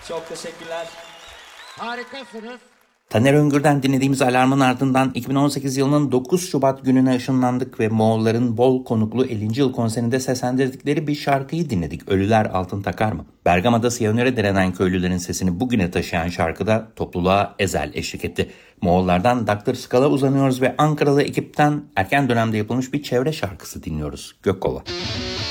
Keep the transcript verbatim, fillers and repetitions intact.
Çok teşekkürler. Harikasınız. Taner Öngör'den dinlediğimiz alarmın ardından iki bin on sekiz yılının dokuz Şubat gününe ışınlandık ve Moğolların bol konuklu ellinci yıl konserinde seslendirdikleri bir şarkıyı dinledik. Ölüler altın takar mı? Bergama'da Siyanür'e direnen köylülerin sesini bugüne taşıyan şarkıda topluluğa Ezel eşlik etti. Moğollardan doktor Skal'a uzanıyoruz ve Ankaralı ekipten erken dönemde yapılmış bir çevre şarkısı dinliyoruz. Gökkova.